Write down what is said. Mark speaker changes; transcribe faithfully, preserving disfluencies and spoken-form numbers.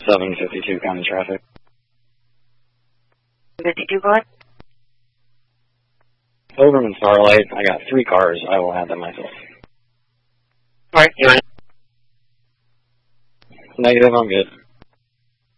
Speaker 1: seven fifty-two county traffic.
Speaker 2: fifty-two going?
Speaker 1: Overman Starlight, I got three cars. I will have them myself.
Speaker 2: Alright, you want it?
Speaker 1: Negative, I'm good.